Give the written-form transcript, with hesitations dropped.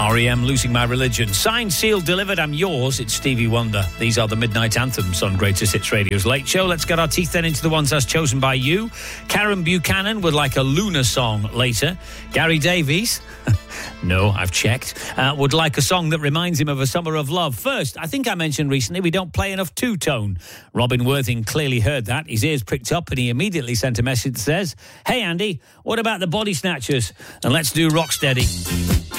R.E.M. Losing My Religion. Signed, sealed, delivered, I'm yours. It's Stevie Wonder. These are the Midnight Anthems on Greatest Hits Radio's Late Show. Let's get our teeth then into the ones as chosen by you. Karen Buchanan would like a Luna song later. Gary Davies, no, I've checked, would like a song that reminds him of a summer of love. First, I think I mentioned recently we don't play enough two-tone. Robin Worthing clearly heard that. His ears pricked up and he immediately sent a message that says, "Hey Andy, what about the Body Snatchers? And let's do Rocksteady."